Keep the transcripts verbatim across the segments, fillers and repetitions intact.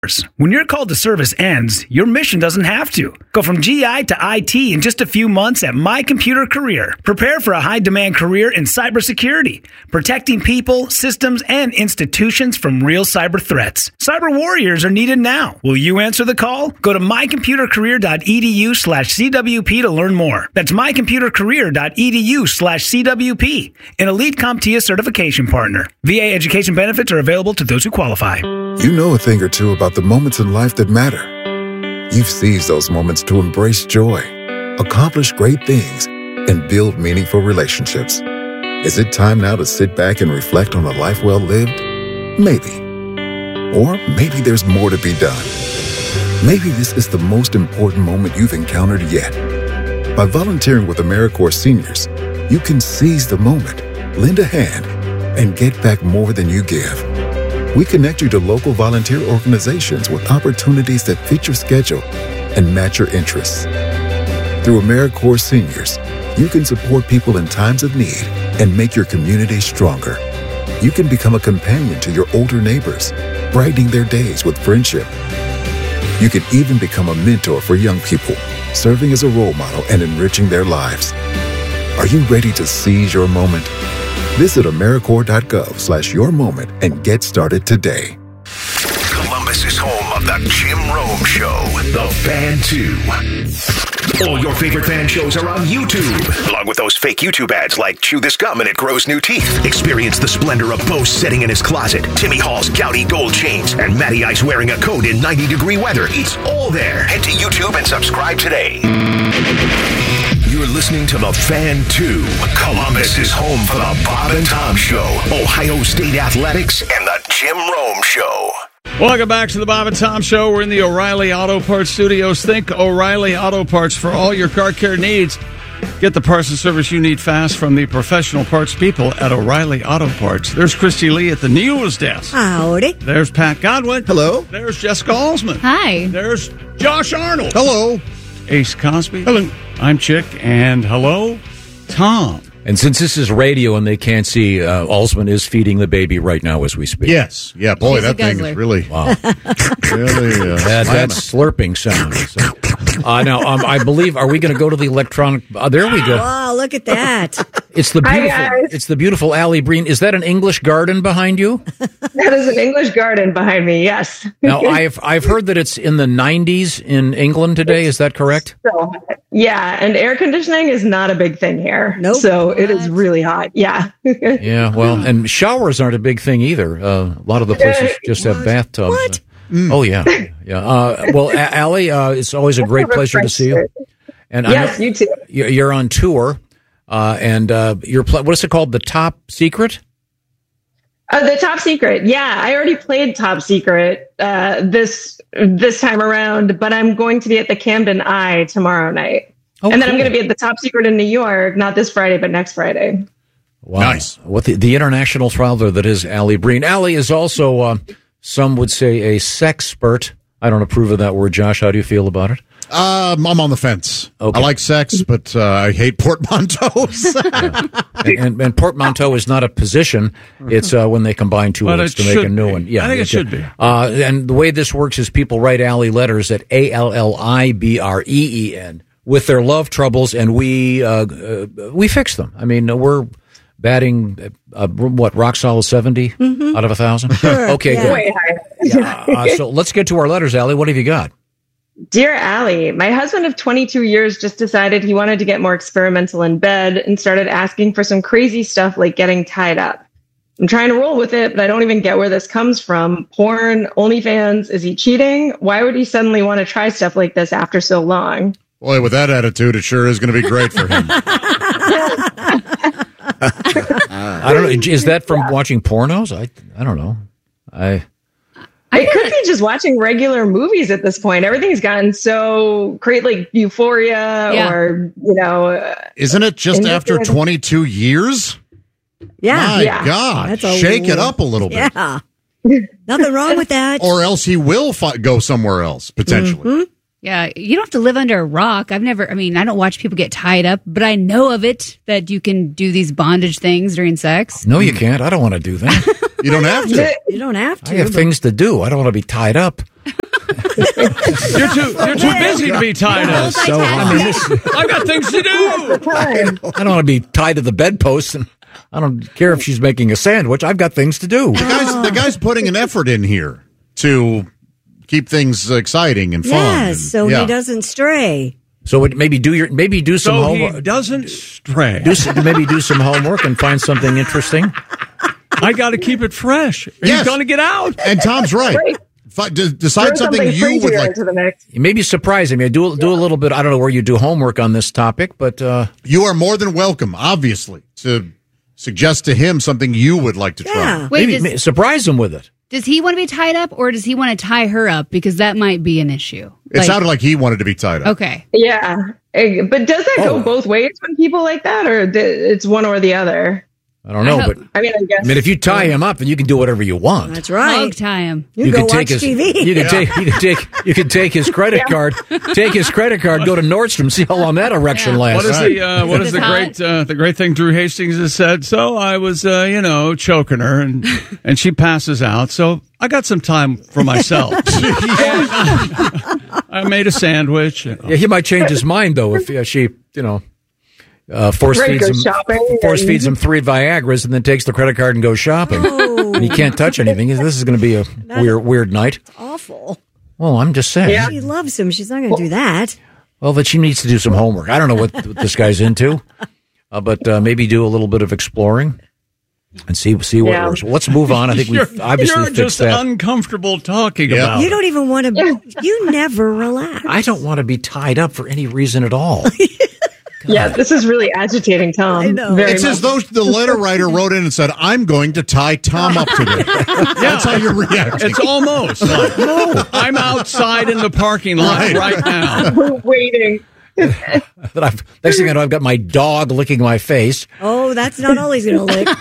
When your call to service ends, your mission doesn't have to. Go from G I to I T in just a few months at My Computer Career. Prepare for a high-demand career in cybersecurity, protecting people, systems, and institutions from real cyber threats. Cyber warriors are needed now. Will you answer the call? Go to mycomputercareer.edu slash CWP to learn more. That's mycomputercareer.edu slash CWP, an Elite CompTIA certification partner. V A education benefits are available to those who qualify. You know a thing or two about the moments in life that matter. You've seized those moments to embrace joy, accomplish great things, and build meaningful relationships. Is it time now to sit back and reflect on a life well lived? Maybe. Or maybe there's more to be done. Maybe this is the most important moment you've encountered yet. By volunteering with AmeriCorps Seniors, you can seize the moment, lend a hand, and get back more than you give. We connect you to local volunteer organizations with opportunities that fit your schedule and match your interests. Through AmeriCorps Seniors, you can support people in times of need and make your community stronger. You can become a companion to your older neighbors, brightening their days with friendship. You can even become a mentor for young people, serving as a role model and enriching their lives. Are you ready to seize your moment? Visit AmeriCorps.gov slash your moment and get started today. Columbus is home of the Jim Rome Show, The Fan two. All your favorite fan shows are on YouTube, along with those fake YouTube ads like Chew This Gum and It Grows New Teeth. Experience the splendor of Bo sitting in his closet, Timmy Hall's gouty gold chains, and Matty Ice wearing a coat in ninety degree weather. It's all there. Head to YouTube and subscribe today. You're listening to The Fan two. Columbus is home for the Bob and Tom Show, Ohio State Athletics, and the Jim Rome Show. Welcome back to the Bob and Tom Show. We're in the O'Reilly Auto Parts Studios. Think O'Reilly Auto Parts for all your car care needs. Get the parts and service you need fast from the professional parts people at O'Reilly Auto Parts. There's Christy Lee at the news desk. Howdy. There's Pat Godwin. Hello. There's Jessica Alsman. Hi. There's Josh Arnold. Hello. Ace Cosby. Hello. I'm Chick, and hello, Tom. And since this is radio and they can't see, uh, Alsman is feeding the baby right now as we speak. Yes. Yeah, boy, She's a that thing guzzler. is really, Wow. really, uh, That, that slurping sound. So. Uh, now, um, I believe, are we going to go to the electronic? Uh, there we go. Oh, look at that. It's the Hi, beautiful. guys. It's the beautiful Allie Breen. Is that an English garden behind you? That is an English garden behind me, yes. Now, I've I've heard that it's in the nineties in England today. Is that correct? So, yeah, and air conditioning is not a big thing here. Nope. So it is really hot. Yeah. Yeah. Well, and showers aren't a big thing either. Uh, a lot of the places just have bathtubs. What? Oh yeah, yeah. Uh, well, A- Allie, uh, it's always a great pleasure to see you. And Yes, I know you too. you're you're on tour, uh, and uh, you're pl- what is it called? The Top Secret. Uh, the Top Secret. Yeah, I already played Top Secret uh, this this time around, but I'm going to be at the Camden Eye tomorrow night. Oh, and then I'm cool. going to be at the Top Secret in New York, not this Friday, but next Friday. Wow. Nice. What the, the international traveler that is Allie Breen. Allie is also, uh, some would say, a sexpert. I don't approve of that word, Josh. How do you feel about it? Um, I'm on the fence. Okay. I like sex, but uh, I hate portmanteaus. Yeah. and, and, and portmanteau is not a position. It's uh, when they combine two But words it to make a should new be. one. Yeah, I think it should be. Uh, and the way this works is people write Allie letters at A L L I B R E E N with their love troubles, and we uh, uh, we fix them. I mean, we're batting, uh, what, rock solid seventy Mm-hmm. out of a thousand? Sure, Okay, yeah. good. Way higher. Yeah, uh, so let's get to our letters, Allie. What have you got? Dear Allie, my husband of twenty-two years just decided he wanted to get more experimental in bed and started asking for some crazy stuff like getting tied up. I'm trying to roll with it, but I don't even get where this comes from. Porn, OnlyFans, is he cheating? Why would he suddenly want to try stuff like this after so long? Boy, with that attitude, it sure is going to be great for him. I don't know. Is that from watching pornos? I I don't know. I It could be just watching regular movies at this point. Everything's gotten so great, like Euphoria Yeah. or, you know. Uh, Isn't it just after twenty-two years? Yeah. My Yeah. God. That's a Shake it lo- up a little bit. Yeah. Nothing wrong with that. Or else he will fi- go somewhere else, potentially. Mm-hmm. Yeah, you don't have to live under a rock. I've never, I mean, I don't watch people get tied up, but I know of it that you can do these bondage things during sex. no, you can't. I don't want to do that. You don't have to. You don't have to. I have but- things to do. I don't want to be tied up. You're too you're too busy to be tied up. So I mean, this, I got things to do. I don't want to be tied to the bedpost, and I don't care if she's making a sandwich. I've got things to do. The guy's, the guy's putting an effort in here to keep things exciting and fun. Yes, and- so yeah. he doesn't stray. So it, maybe do your maybe do some So homework. he doesn't stray. Do some, maybe do some homework and find something interesting. I got to keep it fresh. He's Yes. going to get out. And Tom's right. Right. Fi- de- decide Throw something you would freakier like. into the mix. Maybe surprise him. Yeah, do do a little bit. I don't know where you do homework on this topic, but uh, You are more than welcome, obviously, to suggest to him something you would like to try. Yeah. Wait, maybe, does, may- surprise him with it. does he want to be tied up, or does he want to tie her up? Because that might be an issue. It Like- sounded like he wanted to be tied up. Okay. Yeah. Eh, But does that Oh. go both ways when people like that, or th- it's one or the other? I don't know, I but hope- I mean, I guess. I mean, if you tie him up, then you can do whatever you want. That's right. Hog tie him. You, go can watch take his T V. you can take you can take you can take his credit card, take his credit card, go to Nordstrom, see how long that erection Yeah. lasts. What is the uh, what is Is the it hot? great uh, the great thing Drew Hastings has said? So I was uh, you know choking her and and she passes out. So I got some time for myself. I made a sandwich. You know. Yeah, he might change his mind though if uh, she, you know, uh, force Right, feeds go him shopping force and- feeds him three Viagra's and then takes the credit card and goes shopping. Oh. And he can't touch anything. This is going to be a weird weird night. Awful. Well, I'm just saying. Yeah. She loves him. She's not going to do that. Well, but she needs to do some homework. I don't know what, what this guy's into, uh, but uh, maybe do a little bit of exploring and see see what Yeah. works. Let's move on. I think You're, we've obviously you're fixed just that. uncomfortable talking Yeah. about You it. don't even want to. You never relax. I don't want to be tied up for any reason at all. Yeah, this is really agitating, Tom. I know. Very It's much. as though the letter writer wrote in and said, I'm going to tie Tom up today. That's how you're reacting. It's almost like, no, I'm outside in the parking lot Right. right now. We're waiting. That I've, next thing I know, I've got my dog licking my face. Oh, that's not all he's going to lick.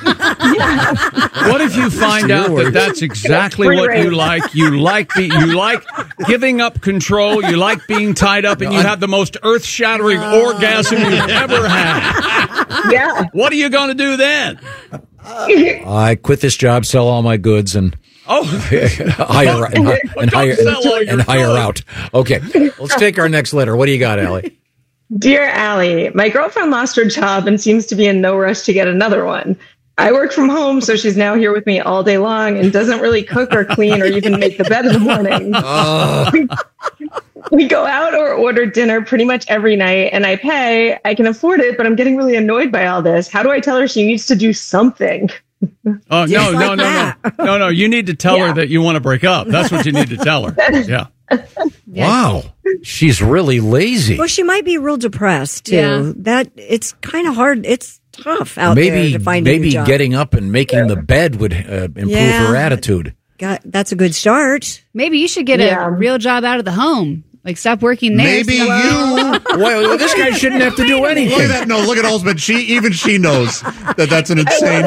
What if you find your out that words. that's exactly Free what reign. you like? You like be, you like giving up control. You like being tied up, and you have the most earth-shattering orgasm you've ever had. Yeah. What are you going to do then? I quit this job, sell all my goods, and Oh, hire and, hi- and hire Don't sell all your and hire goods. out. Okay, let's take our next letter. What do you got, Allie? Dear Allie, my girlfriend lost her job and seems to be in no rush to get another one. I work from home, so she's now here with me all day long and doesn't really cook or clean or even make the bed in the morning. we, we go out or order dinner pretty much every night, and I pay. I can afford it, but I'm getting really annoyed by all this. How do I tell her she needs to do something? Oh no, Just no, like no, no, that. no, no! You need to tell Yeah. her that you want to break up. That's what you need to tell her. Yeah. Wow, she's really lazy. Well, she might be real depressed too. Yeah. That it's kind of hard. It's tough out Maybe there to find a maybe new job. getting up and making the bed would uh, improve Yeah. her attitude. Got, that's a good start. Maybe you should get Yeah. a real job out of the home. Like, stop working there. Maybe so- you. Well, this guy shouldn't have to do Look at anything. that. No, look at Olsman. She, even she knows that that's an insane.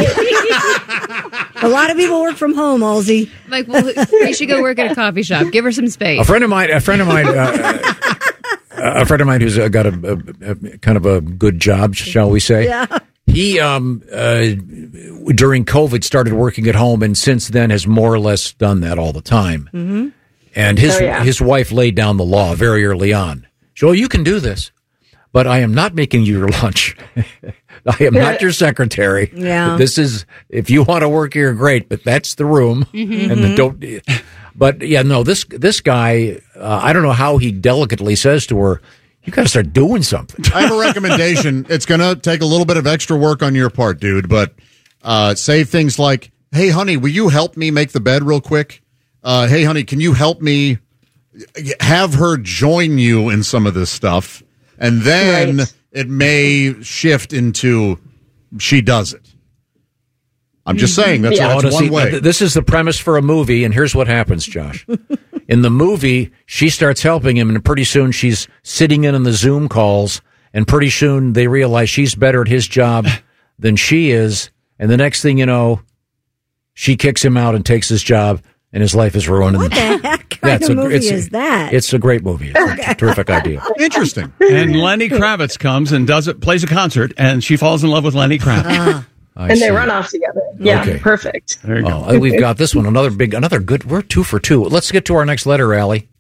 A lot of people work from home, Halsey. Like, well, you should go work at a coffee shop. Give her some space. A friend of mine, a friend of mine, uh, a friend of mine who's uh, got a, a, a kind of a good job, shall we say? Yeah. He, um, uh, during COVID, started working at home, and since then has more or less done that all the time. Mm-hmm. And his Oh, yeah. his wife laid down the law very early on. Joel, you can do this, but I am not making you your lunch. I am not your secretary. Yeah. This is, if you want to work here, great, but that's the room. Mm-hmm. And the, don't. But yeah, no, this this guy, uh, I don't know how he delicately says to her, "You got to start doing something." I have a recommendation. It's going to take a little bit of extra work on your part, dude, but uh, say things like, hey, honey, will you help me make the bed real quick? Uh, hey, honey, can you help me have her join you in some of this stuff? And then Right. it may shift into she does it. I'm just saying that's, Yeah. that's Oh, no, one see, way. th- This is the premise for a movie, and here's what happens, Josh. In the movie, she starts helping him, and pretty soon she's sitting in on the Zoom calls, and pretty soon they realize she's better at his job than she is, and the next thing you know, she kicks him out and takes his job, and his life is ruined. What the heck kind Yeah, it's of a- movie it's a- is that? It's a great movie. It's a terrific idea. Interesting. And Lenny Kravitz comes and does it, plays a concert, and she falls in love with Lenny Kravitz. I And they see. run off together. Yeah, Okay. perfect. There you go. Oh, we've got this one. Another big, another good. We're two for two. Let's get to our next letter, Allie.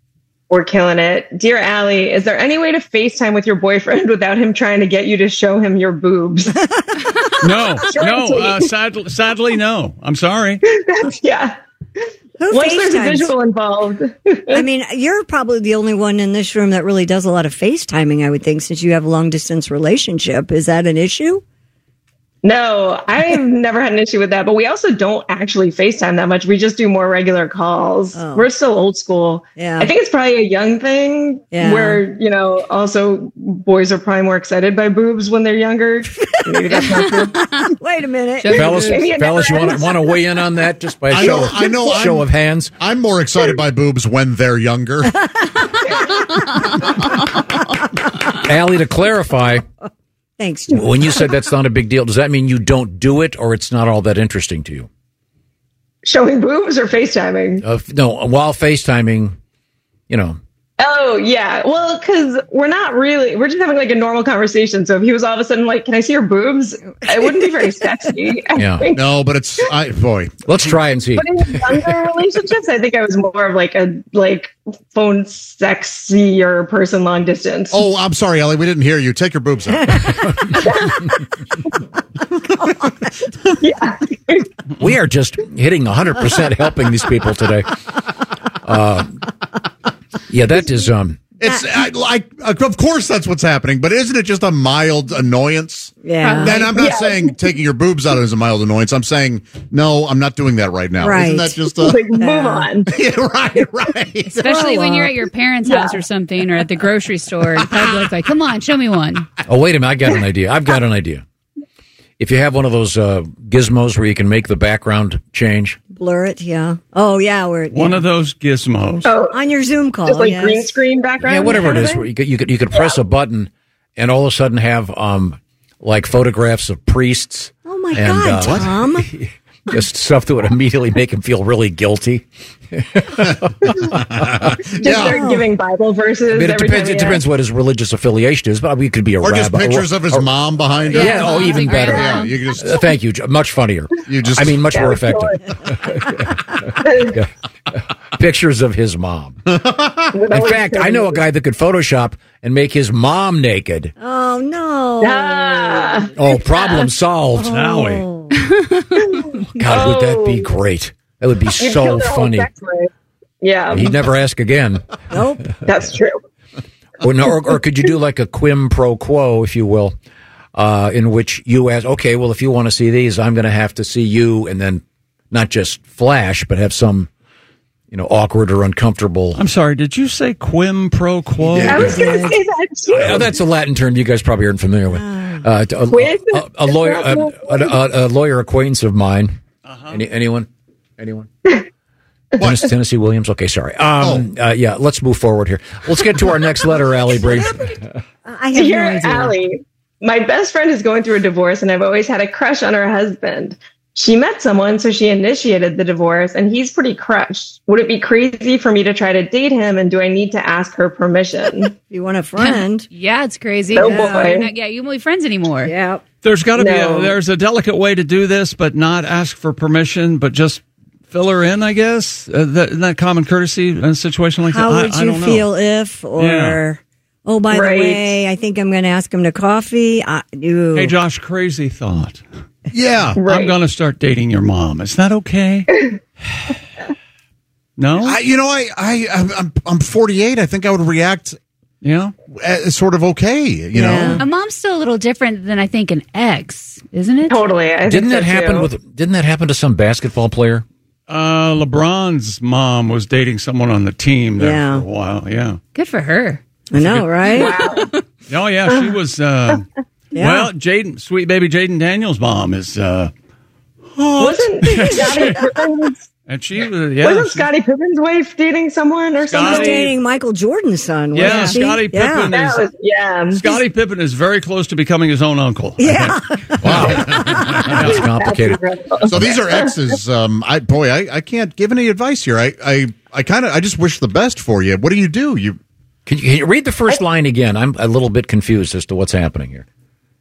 We're killing it. Dear Allie, is there any way to FaceTime with your boyfriend without him trying to get you to show him your boobs? No, no. Uh, sadly, sadly, no. I'm sorry. Yeah. Who Once there's a FaceTimes? visual involved. I mean, you're probably the only one in this room that really does a lot of FaceTiming, I would think, since you have a long distance relationship. Is that an issue? No, I've never had an issue with that. But we also don't actually FaceTime that much. We just do more regular calls. Oh. We're still old school. Yeah. I think it's probably a young thing Yeah. where, you know, also boys are probably more excited by boobs when they're younger. Maybe that's not true. Wait a minute. Fellas, Maybe it fellas, you never want to want to weigh in on that just by a I show, know, I know. show I'm, of hands? I'm more excited by boobs when they're younger. Allie, to clarify, Thanks, Joe. when you said that's not a big deal, does that mean you don't do it or it's not all that interesting to you? Showing boobs or FaceTiming? Uh, no, while FaceTiming, you know. Oh, yeah. Well, because we're not really, we're just having like a normal conversation. So if he was all of a sudden like, can I see your boobs? It wouldn't be very sexy. I Yeah. think. No, but it's, I, boy. Let's try and see. But in younger relationships, I think I was more of like a like phone sexier person long distance. Oh, I'm sorry, Ellie. We didn't hear you. Take your boobs out. Yeah. We are just hitting one hundred percent helping these people today. Uh, yeah, that is... um. It's I, like, of course that's what's happening, but isn't it just a mild annoyance? Yeah. Then I'm not Yeah. saying taking your boobs out is a mild annoyance. I'm saying, no, I'm not doing that right now. Right. Isn't that just a... Like, move on. Yeah, right, right. Especially Grow when you're up. at your parents' house or something, or at the grocery store in public. Like, come on, show me one. Oh, wait a minute. I got an idea. I've got an idea. If you have one of those uh, gizmos where you can make the background change. Blur it, yeah. Oh, yeah. Where One yeah. of those gizmos. Oh, on your Zoom call. just like yes. green screen background. Yeah, whatever it kind of is. thing? Where you could, you could, you could press a button and all of a sudden have um, like photographs of priests. Oh, my and, God, uh, Tom. Just stuff that would immediately make him feel really guilty. Just start giving Bible verses. I mean, it every depends. time It he depends what his religious affiliation is, but we could be a Or just rabbi. pictures of his mom behind him. Yeah, oh, even better. Yeah, you can just... Uh, thank you. J- Much funnier. You just- I mean, much Yeah, more sure. effective. Yeah. Pictures of his mom. In fact, I know a guy that could Photoshop and make his mom naked. Oh, no. Ah. Oh, problem solved. Howie. God, would that be great? That would be You'd so kill their whole funny. sex life. Yeah, He'd never ask again. Nope. that's true. Or, no, or, or could you do like a quim pro quo, if you will, uh, in which you ask, okay, well, if you want to see these, I'm going to have to see you, and then not just flash, but have some, you know, awkward or uncomfortable. I'm sorry, did you say quim pro quo? Yeah. I was going to say that too. Oh, that's a Latin term you guys probably aren't familiar with. Uh, a, Quid? a, a lawyer, a, a, a, a lawyer acquaintance of mine. Any, anyone? Anyone? Tennessee, Tennessee Williams. Okay, sorry. Um, uh, yeah, let's move forward here. Let's get to our next letter, Allie Bree. I have Dear no idea. Allie, my best friend is going through a divorce, and I've always had a crush on her husband. She met someone, so she initiated the divorce, and he's pretty crushed. Would it be crazy for me to try to date him, and do I need to ask her permission? If you want a friend. Yeah, it's crazy. Oh, Yeah. boy. You're not- yeah, you won't be friends anymore. Yeah. There's got to No. be a, there's a delicate way to do this, but not ask for permission, but just fill her in, I guess. Uh, that, isn't that common courtesy in a situation like How that? would I, I you don't feel know. if, or, Yeah. oh, by Right. the way, I think I'm going to ask him to coffee. I, ooh. Hey, Josh, crazy thought. Yeah. Right. I'm going to start dating your mom. Is that okay? No? I, you know, I, I, I'm, I'm forty-eight. I think I would react yeah. uh, sort of okay, you Yeah. know? A mom's still a little different than I think an ex, isn't it? Totally. I think Didn't so, that happen too. with? Didn't that happen to some basketball player? Uh, LeBron's mom was dating someone on the team there Yeah. for a while. Yeah. Good for her. I know, right? Wow. Oh, yeah. She was, uh, Yeah. well, Jaden, sweet baby Jaden Daniels' mom is, uh, Wasn't Scottie Pippen's, and she was, yeah. wasn't she- Scottie Pippen's wife dating someone or She was Scottie- something? dating Michael Jordan's son. Yeah, wasn't she? Scottie Yeah. Pippen. That was, yeah. Scottie Pippen is very close to becoming his own uncle. Yeah. Wow, that's complicated. So these are exes. Um, I boy, I, I can't give any advice here. I, I, I kind of, I just wish the best for you. What do you do? You Can you, can you read the first line again? I'm a little bit confused as to what's happening here.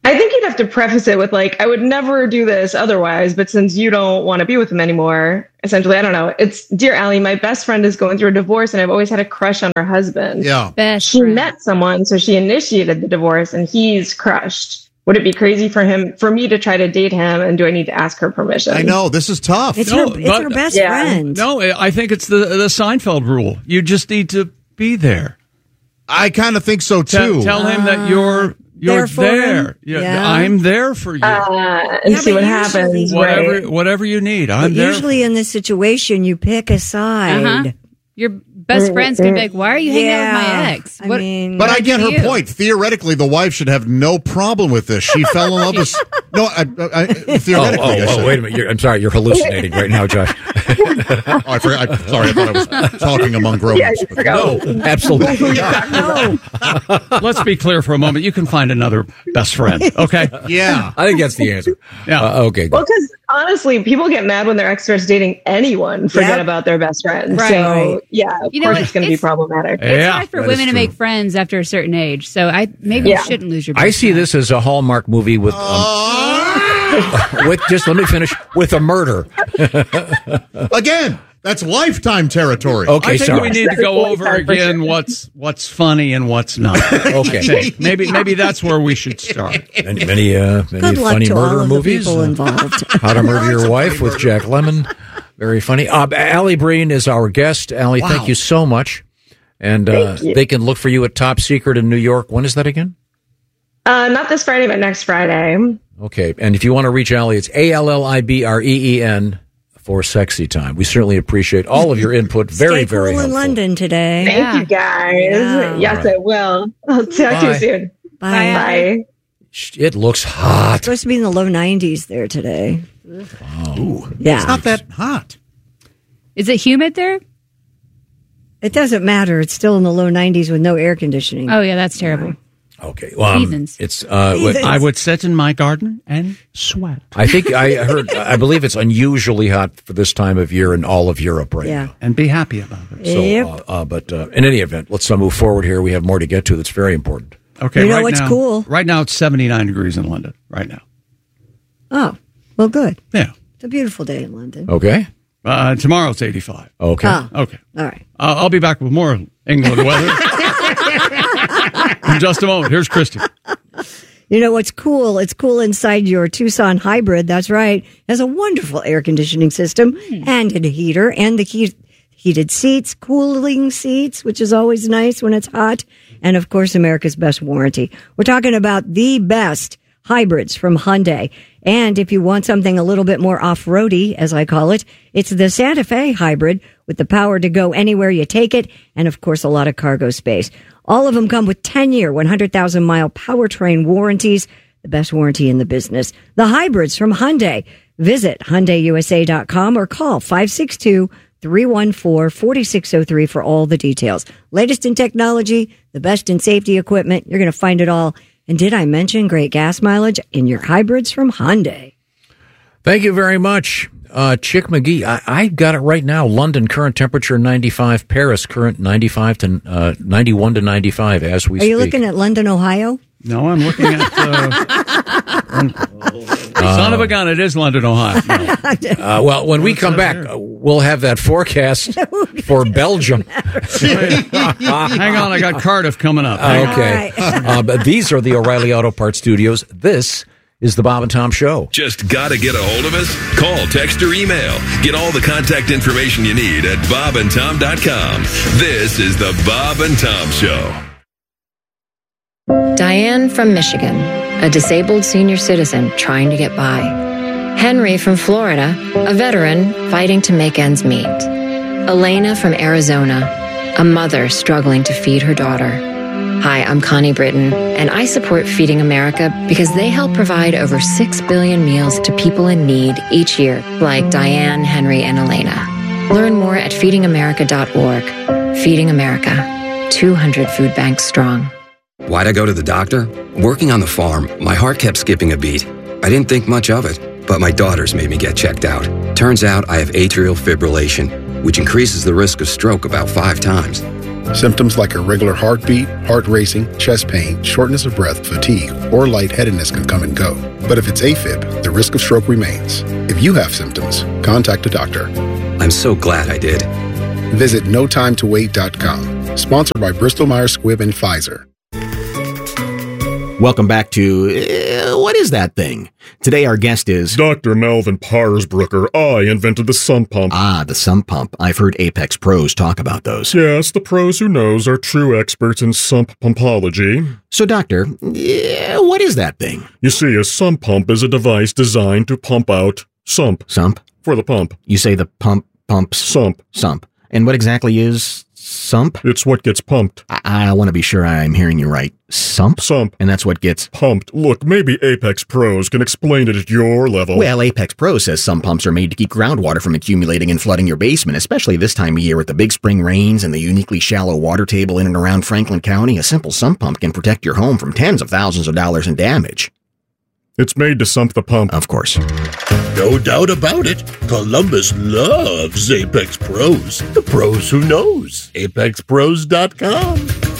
I think you'd have to preface it with like, I would never do this otherwise, but since you don't want to be with him anymore, essentially, I don't know. It's, dear Allie, my best friend is going through a divorce and I've always had a crush on her husband. Yeah. Best She friend. met someone, so she initiated the divorce and he's crushed. Would it be crazy for him, for me to try to date him? And do I need to ask her permission? I know, this is tough. It's No, her, it's but- her best Yeah. friend. No, I think it's the the Seinfeld rule. You just need to be there. I kind of think so Tell, too. tell him that you're you're there for there. him? Yeah, Yeah. I'm there for you. Uh, and Yeah, see but what usually- happens. whatever Right? whatever you need, I'm But there. usually in this situation, you pick a side. Uh-huh. Your best friend's gonna be like, "Why are you hanging out with my ex?" I mean, But I Good get for her you. point. Theoretically, the wife should have no problem with this. She fell in love with. No, I, I, Oh, theoretically. I oh, said. oh, wait a minute. You're, I'm sorry. You're hallucinating right now, Josh. Oh, I forgot. I, sorry, I thought I was talking among grown Yeah, ups. you forgot. No, absolutely. no. Let's be clear for a moment. You can find another best friend. Okay. Yeah. I think that's the answer. Yeah. Uh, okay. Well, because honestly, people get mad when their ex starts dating anyone, forget Yeah. about their best friend. Right. So, yeah, of You know course what? it's going to be It's- problematic. It's Yeah, hard for that is women to true. make friends after a certain age, so I maybe Yeah. you shouldn't lose your. Best I see friend. this as a Hallmark movie with um, with just let me finish with a murder. Again, that's lifetime territory. Okay, I think sorry. we need to go over again what's what's funny and what's not. Okay. Maybe maybe that's where we should start. Many many, uh, many Good luck funny to murder all of the movies. people Uh, involved. How to Murder Your Wife with Jack Lemmon. Very funny. Uh, Allie Breen is our guest. Allie, Wow. thank you so much. And uh, Thank you. they can look for you at Top Secret in New York. When is that again? Uh, not this Friday, but next Friday. Okay. And if you want to reach Allie, it's A L L I B R E E N for Sexy Time. We certainly appreciate all of your input. Very, Stay very cool in helpful. London today. Thank Yeah. you, guys. Yeah. Yes, All right. I will. I'll talk to Bye. you soon. Bye. Bye. It looks hot. It's supposed to be in the low nineties there today. Ooh, Yeah. it's not that hot. Is it humid there? It doesn't matter. It's still in the low nineties with no air conditioning. Oh yeah, that's terrible. Okay. Well, um, Heathens. it's. Uh, what- Heathens. I would sit in my garden and sweat. I think I heard. I believe it's unusually hot for this time of year in all of Europe right Yeah. now. And be happy about it. So, Yep. uh, uh, but uh, in any event, let's uh, move forward here. We have more to get to. That's very important. Okay, You know right what's now, cool? Right now it's seventy-nine degrees in London. Right now. Oh, well, good. Yeah. It's a beautiful day in London. Okay. Uh, tomorrow it's eighty-five. Okay. Ah. Okay. All right. Uh, I'll be back with more England weather in just a moment. Here's Christy. You know what's cool? It's cool inside your Tucson hybrid. That's right. It has a wonderful air conditioning system and a heater and the heat, heated seats, cooling seats, which is always nice when it's hot. And of course, America's best warranty. We're talking about the best hybrids from Hyundai. And if you want something a little bit more off-roady, as I call it, it's the Santa Fe hybrid with the power to go anywhere you take it. And of course, a lot of cargo space. All of them come with ten-year, one hundred thousand mile powertrain warranties, the best warranty in the business. The hybrids from Hyundai. Visit Hyundai U S A dot com or call five six two, three one four, four six zero three for all the details. Latest in technology, the best in safety equipment. You're going to find it all. And did I mention great gas mileage in your hybrids from Hyundai? Thank you very much, uh, Chick McGee. I, I got it right now. London current temperature ninety-five. Paris current ninety-five to uh, ninety-one to ninety-five as we Are speak. you looking at London, Ohio? No, I'm looking at. Uh, son of a gun, it is London, Ohio. No. Uh, well, when we come back, uh, we'll have that forecast for Belgium. Hang on, I got Cardiff coming up. Hang on. Okay. uh, but these are the O'Reilly Auto Parts Studios. This is the Bob and Tom Show. Just gotta get a hold of us? Call, text, or email. Get all the contact information you need at bob and tom dot com. This is the Bob and Tom Show. Diane from Michigan, a disabled senior citizen trying to get by. Henry from Florida, a veteran fighting to make ends meet. Elena from Arizona, a mother struggling to feed her daughter. Hi, I'm Connie Britton, and I support Feeding America because they help provide over six billion meals to people in need each year, like Diane, Henry, and Elena. Learn more at feeding america dot org. Feeding America, two hundred food banks strong. Why'd I go to the doctor? Working on the farm, my heart kept skipping a beat. I didn't think much of it, but my daughters made me get checked out. Turns out I have atrial fibrillation, which increases the risk of stroke about five times. Symptoms like irregular heartbeat, heart racing, chest pain, shortness of breath, fatigue, or lightheadedness can come and go. But if it's AFib, the risk of stroke remains. If you have symptoms, contact a doctor. I'm so glad I did. Visit no time to wait dot com. Sponsored by Bristol Myers Squibb and Pfizer. Welcome back to uh, What is That Thing? Today our guest is Doctor Melvin Parsbrucker. I invented the sump pump. Ah, the sump pump. I've heard Apex pros talk about those. Yes, the pros who knows are true experts in sump pumpology. So, doctor, uh, what is that thing? You see, a sump pump is a device designed to pump out sump. Sump? For the pump. You say the pump pumps? Sump. Sump. And what exactly is sump? It's what gets pumped. I, I want to be sure I'm hearing you right. Sump? Sump. And that's what gets pumped. Look, maybe Apex Pros can explain it at your level. Well, Apex Pro says some pumps are made to keep groundwater from accumulating and flooding your basement, especially this time of year with the big spring rains and the uniquely shallow water table in and around Franklin County. A simple sump pump can protect your home from tens of thousands of dollars in damage. It's made to sump the pump. Of course. No doubt about it. Columbus loves Apex Pros. The pros who knows. Apex Pros dot com.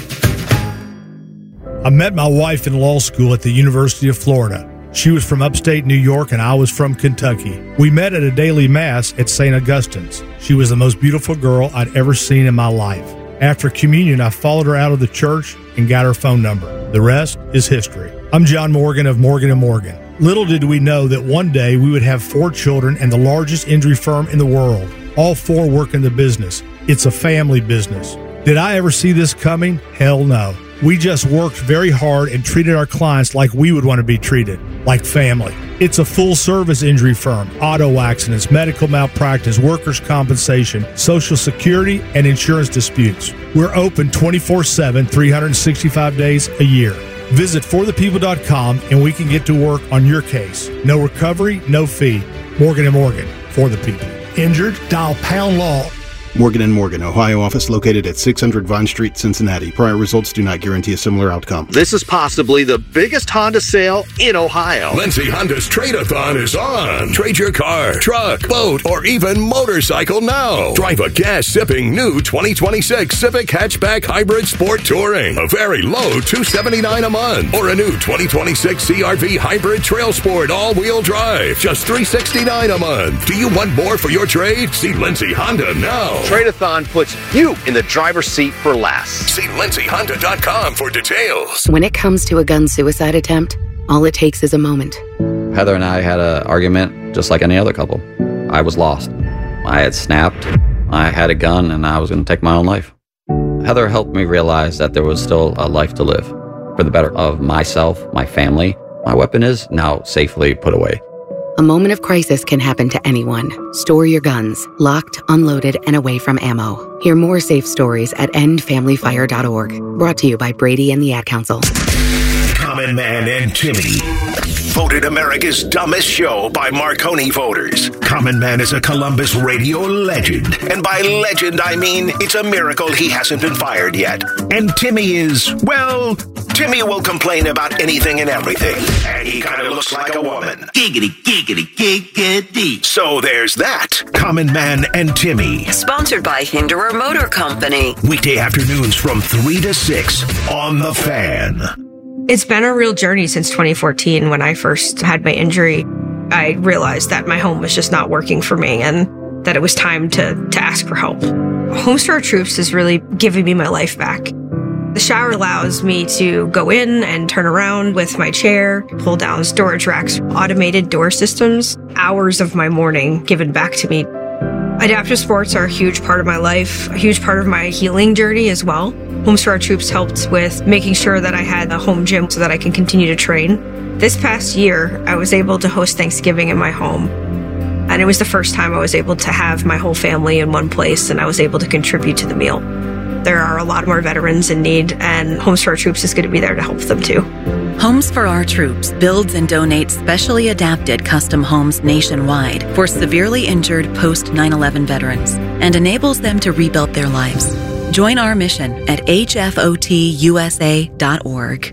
I met my wife in law school at the University of Florida. She was from upstate New York and I was from Kentucky. We met at a daily mass at Saint Augustine's. She was the most beautiful girl I'd ever seen in my life. After communion, I followed her out of the church and got her phone number. The rest is history. I'm John Morgan of Morgan and Morgan. Little did we know that one day we would have four children and the largest injury firm in the world. All four work in the business. It's a family business. Did I ever see this coming? Hell no. We just worked very hard and treated our clients like we would want to be treated, like family. It's a full-service injury firm, auto accidents, medical malpractice, workers' compensation, Social Security, and insurance disputes. We're open twenty-four seven, three hundred sixty-five days a year. Visit for the people dot com and we can get to work on your case. No recovery, no fee. Morgan and Morgan, for the people. Injured? Dial pound law. Morgan and Morgan, Ohio office located at six hundred Vine Street, Cincinnati. Prior results do not guarantee a similar outcome. This is possibly the biggest Honda sale in Ohio. Lindsay Honda's Trade-A-Thon is on. Trade your car, truck, boat, or even motorcycle now. Drive a gas-sipping new twenty twenty-six Civic Hatchback Hybrid Sport Touring. A very low two hundred seventy-nine dollars a month. Or a new twenty twenty-six C R V Hybrid Trail Sport all-wheel drive. Just three hundred sixty-nine dollars a month. Do you want more for your trade? See Lindsay Honda now. Trade-A-Thon puts you in the driver's seat for less. See Lindsay Honda dot com for details. When it comes to a gun suicide attempt, all it takes is a moment. Heather and I had an argument just like any other couple. I was lost. I had snapped. I had a gun and I was going to take my own life. Heather helped me realize that there was still a life to live for the better of myself, my family. My weapon is now safely put away. A moment of crisis can happen to anyone. Store your guns, locked, unloaded, and away from ammo. Hear more safe stories at end family fire dot org. Brought to you by Brady and the Ad Council. Common Man and Timmy. Voted America's Dumbest Show by Marconi voters. Common Man is a Columbus radio legend. And by legend, I mean it's a miracle he hasn't been fired yet. And Timmy is, well, Timmy will complain about anything and everything. And he kind of looks like a woman. Giggity, giggity, giggity. So there's that. Common Man and Timmy. Sponsored by Hinderer Motor Company. Weekday afternoons from three to six on The Fan. It's been a real journey since twenty fourteen when I first had my injury. I realized that my home was just not working for me and that it was time to, to ask for help. Homes for Our Troops is really giving me my life back. The shower allows me to go in and turn around with my chair, pull down storage racks, automated door systems, hours of my morning given back to me. Adaptive sports are a huge part of my life, a huge part of my healing journey as well. Homes for Our Troops helped with making sure that I had a home gym so that I can continue to train. This past year, I was able to host Thanksgiving in my home. And it was the first time I was able to have my whole family in one place and I was able to contribute to the meal. There are a lot more veterans in need, and Homes for Our Troops is going to be there to help them too. Homes for Our Troops builds and donates specially adapted custom homes nationwide for severely injured post nine eleven veterans and enables them to rebuild their lives. Join our mission at H F O T U S A dot org.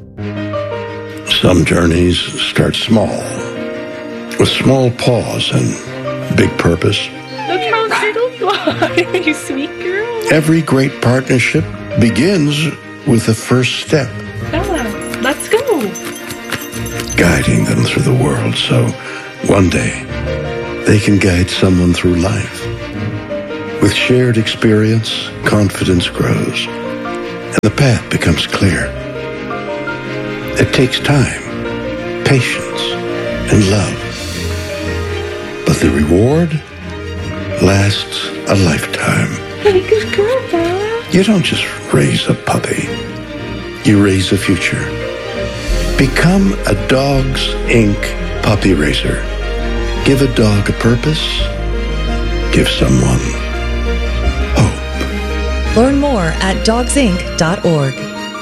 Some journeys start small, with small pause and big purpose. Look how little fly, you sweet girl. Every great partnership begins with the first step, Bella, let's go. guiding them through the world so one day they can guide someone through life. With shared experience, confidence grows, and the path becomes clear. It takes time, patience, and love. But the reward lasts a lifetime. Hey, good girl, Bella. You don't just raise a puppy. You raise a future. Become a Dogs Incorporated puppy raiser. Give a dog a purpose. Give someone hope. Learn more at dogs inc dot org.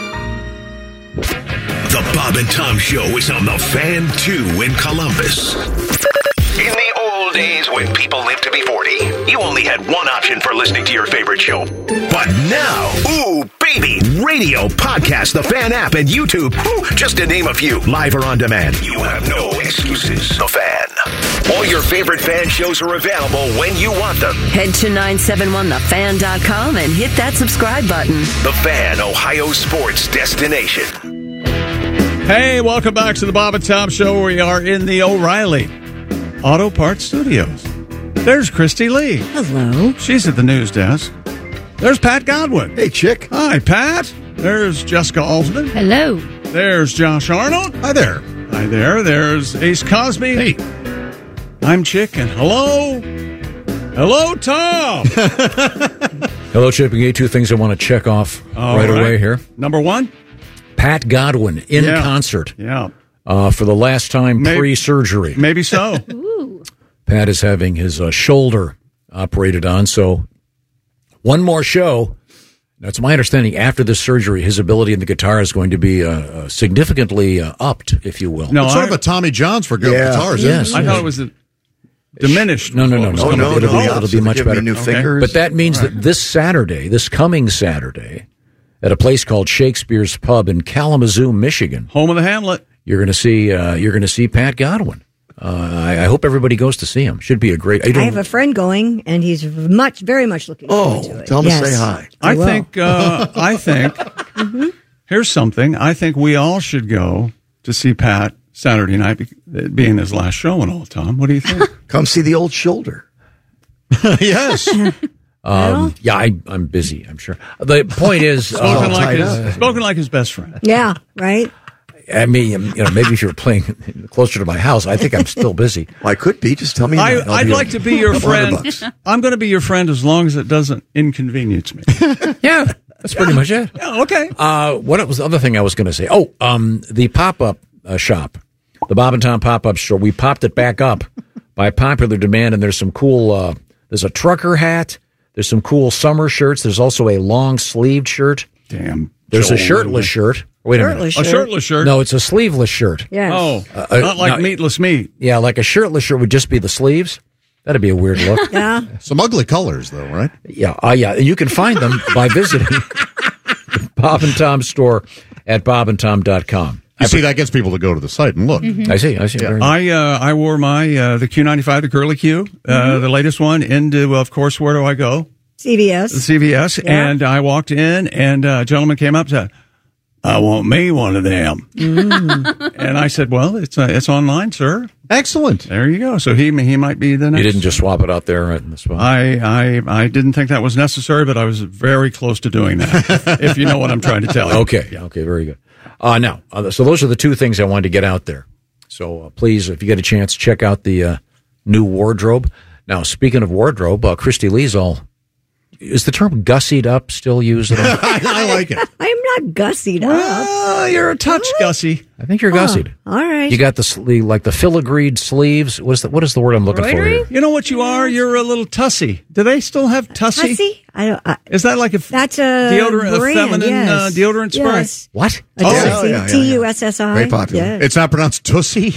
The Bob and Tom Show is on the Fan two in Columbus. In the old days when people lived to be forty, you only had one option for listening to your favorite show. But now, ooh, baby, radio, podcast, the Fan app, and YouTube, ooh, just to name a few, live or on demand. You have no excuses. The Fan. All your favorite Fan shows are available when you want them. Head to nine seven one the fan dot com and hit that subscribe button. The Fan, Ohio sports destination. Hey, welcome back to the Bob and Tom Show. We are in the O'Reilly Auto Parts Studios. There's Christy Lee. Hello. She's at the news desk. There's Pat Godwin. Hey, chick. Hi, Pat. There's Jessica Alston. Hello. There's Josh Arnold. Hi there. Hi there. There's Ace Cosby. Hey. I'm Chick, and hello. Hello, Tom. Hello, Chip. You two things I want to check off All right, right. away here. Number one. Pat Godwin in Yeah. concert. Yeah. Uh, for the last time Maybe- pre-surgery. Maybe so. Pat is having his uh, shoulder operated on, so one more show. Now, it's my understanding after this surgery, his ability in the guitar is going to be uh, uh, significantly uh, upped, if you will. No, It's sort I- of a Tommy John's for good Yeah. guitars, Yes. isn't it? I thought it was a diminished. No, no, no, was no. gonna no, be- it'll, Oh, be, it'll be much Give me better. new Okay. fingers. But that means that this Saturday, this coming Saturday, at a place called Shakespeare's Pub in Kalamazoo, Michigan, home of the Hamlet, you're going to see uh, you're going to see Pat Godwin. Uh, I, I hope everybody goes to see him. Should be a great. I, I don't, have a friend going, and he's much, very much looking forward to Oh, it. tell him to Yes. say hi. I will. think. Uh, I think. Here's something. I think we all should go to see Pat Saturday night, be- being his last show and all. Tom, what do you think? Come see the old shoulder. Yes. Um, yeah, I, I'm busy. I'm sure. The point is, Spoken uh, like tied his, up. spoken like his best friend. Yeah, right? I mean, you know, maybe if you're playing closer to my house, I think I'm still busy. Well, I could be. Just tell me. I, I'll I'd be like a to be your couple hundred friend. bucks. I'm going to be your friend as long as it doesn't inconvenience me. Yeah, that's pretty much it. Yeah, okay. Uh, what was the other thing I was going to say? Oh, um, the pop-up uh, shop, the Bob and Tom pop-up store. We popped it back up by popular demand, and there's some cool. Uh, there's a trucker hat. There's some cool summer shirts. There's also a long-sleeved shirt. Damn. There's Joel a shirtless shirt. Wait a minute. Shirtless A shirt. shirtless shirt. No, it's a sleeveless shirt. Yes. Oh, Uh, not like no. meatless meat. Yeah, like a shirtless shirt would just be the sleeves. That'd be a weird look. Yeah. Some ugly colors, though, right? Yeah, uh, yeah. And you can find them by visiting the Bob and Tom store at bob and tom dot com. You see, that gets people to go to the site and look. I see. I see. Very nice. I uh, I wore my uh, the Q ninety-five, the Curly Q, uh, the latest one, into, of course, where do I go? C V S. The C V S. Yeah. And I walked in, and a gentleman came up and said, I want me one of them. Mm. And I said, well, it's uh, it's online, sir. Excellent. There you go. So he he might be the next. You didn't just swap it out there right in the spot. I, I I didn't think that was necessary, but I was very close to doing that, if you know what I'm trying to tell you. Okay. Yeah. Okay. Very good. Uh, now, uh, so those are the two things I wanted to get out there. So uh, please, if you get a chance, check out the uh, new wardrobe. Now, speaking of wardrobe, uh, Christy Lee's all. Is the term gussied up still used at all? I like it. I'm not gussied up. Well, you're a touch gussy. I think you're gussied. All right. You got the sle- like the filigreed sleeves. What is the what is the word I'm looking for here? You know what you are? You're a little tussy. Do they still have tussy? Tussy? I don't. I, Is that like a f- that's a deodorant, brand, a feminine yes. uh, deodorant spray? Yes. What? A Oh, Tussie. yeah, yeah, yeah. T U S S I. Very popular. Yeah. It's not pronounced Tussie.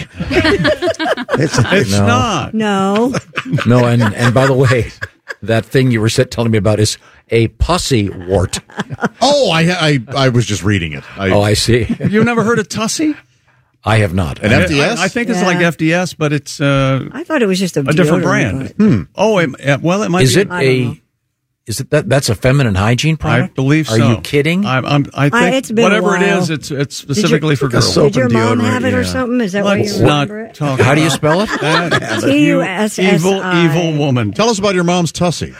It's, It's No. not. No. No, and and by the way, that thing you were sit- telling me about is a pussy wart. Oh, I, I I was just reading it. I, Oh, I see. You've never heard of tussy? I have not. An F D S? I, I think it's Yeah. like F D S, but it's uh, I thought it was just a, a different deodorant, brand. Oh, it, uh, well, it might Is be. it I don't a know. Is it that? That's a feminine hygiene I product? believe so. Are you kidding? I'm, I'm, I think I- it's been a whatever it while. is, it's it's specifically for girls. Did your mom have it or something? Is that why you Let's remember not it? talk How do you about spell it? that. T U S S I. Evil, evil woman. Tell us about your mom's tussie.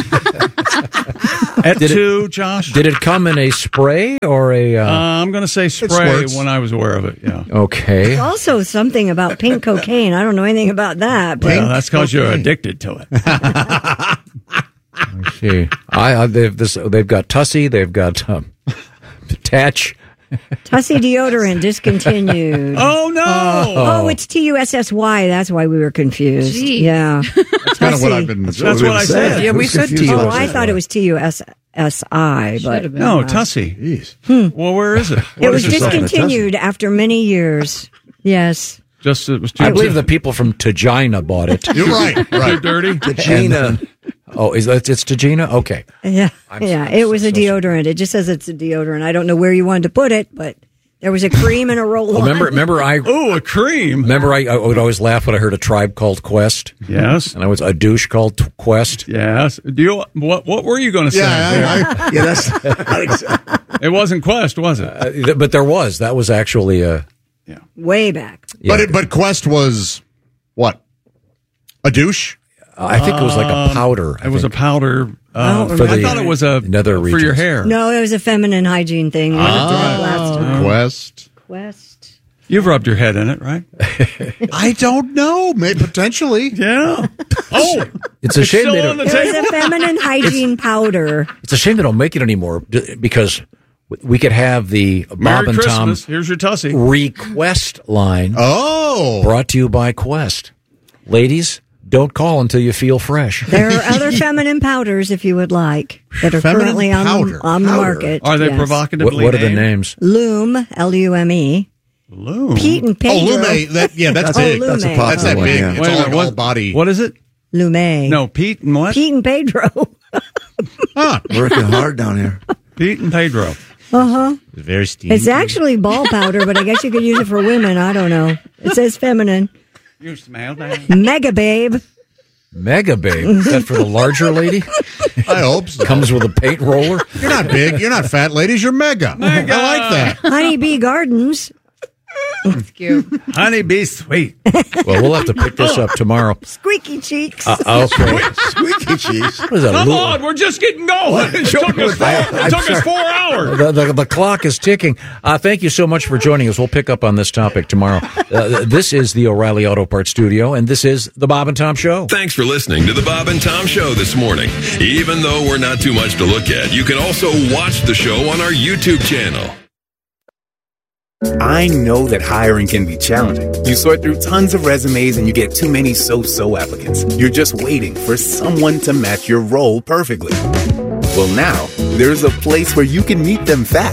At Did it- two, Josh? Did it come in a spray or a? Uh, Uh, I'm going to say spray squirts. when I was aware of it, yeah. okay. There's also something about pink cocaine. I don't know anything about that. But Well, that's because you're addicted to it. I see. I, I they've this. They've got Tussie. They've got um, Tatch. Tussie deodorant discontinued. Oh, no. Oh, it's T U S S Y. That's why we were confused. Gee. Yeah. That's kind of what I've been. That's what I said. Yeah, we Who's said confused? T U S S Oh, I thought it was T U S S I, but Should've been. No, uh, Tussie. Jeez. Well, where is it? it What was is it? discontinued after many years. Yes. Just it was too I believe the people from Tajina bought it. You're right. too Right. dirty. Gina. Oh, is that it's Tajina? Okay. Yeah. I'm yeah. so- It was a so- deodorant. It just says it's a deodorant. I don't know where you wanted to put it, but there was a cream and a roll Well, remember, remember, I Oh, a cream. remember I, I would always laugh when I heard a tribe called Quest, Yes. and I was a douche called T- Quest. Yes. Do you what what were you going to say? Yeah, I, I, Yeah, that's. It wasn't Quest, was it? Uh, th- but there was that was actually a. way back. Yeah, but it, but Quest was what? A douche? I think it was like a powder. I It was a think. powder. I Uh, don't I remember. thought it was a Nether for your regions. hair. No, it was a feminine hygiene thing. We looked at it last time. Quest. Quest. You've rubbed your head in it, right? I don't know. Maybe potentially. Yeah. Oh, It's a shame still they on don't. the It was table. a feminine hygiene powder. It's a shame they don't make it anymore d- because we could have the Bob Merry and Tom Christmas. Here's your Tussie. Request line Oh. brought to you by Quest. Ladies, don't call until you feel fresh. There are other feminine powders, if you would like, that are Feminine currently on the, powder. on the Powder. market. Are they Yes. provocatively What, what are the named? names? Lume, L U M E. Lume. Pete and Oh, Pedro. Lume. That, yeah, that's, That's big. a Lume. That's a That's popular That's that one, big. yeah. It's Wait a all, minute, like all what- body. What is it? Lume. No, Pete and what? Pete and Pedro. Huh. Working hard down here. Pete and Pedro. Uh huh. Very steamy. It's actually ball powder, but I guess you could use it for women. I don't know. It says feminine. You smell that? Mega Babe. Mega Babe. Is that for the larger lady? I hope so. Comes with a paint roller. You're not big. You're not fat, ladies. You're mega. Mega. I like that. Honeybee Gardens. That's cute. Honey, be sweet. Well, we'll have to pick this up tomorrow. Squeaky Cheeks. Uh, okay. Squeaky cheese. What is that? Come Lu- on, we're just getting going. It took us four, it took us four hours. The, the, the clock is ticking. Uh, thank you so much for joining us. We'll pick up on this topic tomorrow. Uh, this is the O'Reilly Auto Parts Studio, and this is the Bob and Tom Show. Thanks for listening to the Bob and Tom Show this morning. Even though we're not too much to look at, you can also watch the show on our YouTube channel. I know that hiring can be challenging. You sort through tons of resumes and you get too many so-so applicants. You're just waiting for someone to match your role perfectly. Well, now, there's a place where you can meet them fast.